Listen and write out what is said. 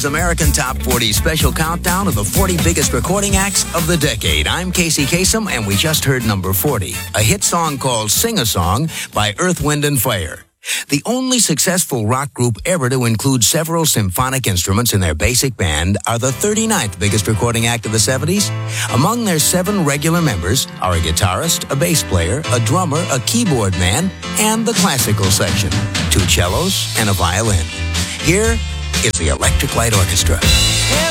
is American Top 40 special countdown of the 40 biggest recording acts of the decade. I'm Casey Kasem, and we just heard number 40, a hit song called Sing a Song by Earth, Wind & Fire. The only successful rock group ever to include several symphonic instruments in their basic band are the 39th biggest recording act of the 70s. Among their 7 regular members are a guitarist, a bass player, a drummer, a keyboard man, and the classical section, 2 cellos and a violin. Here is the Electric Light Orchestra.